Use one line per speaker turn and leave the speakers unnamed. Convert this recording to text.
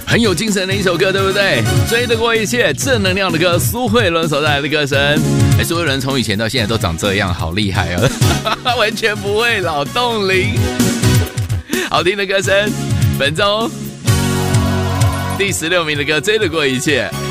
很有精神的一首歌，对不对？追得过一切，正能量的歌，苏慧伦所带来的歌声。苏慧伦从以前到现在都长这样，好厉害啊，完全不会老，冻龄。好听的歌声，本周第16名的歌，追得过一切。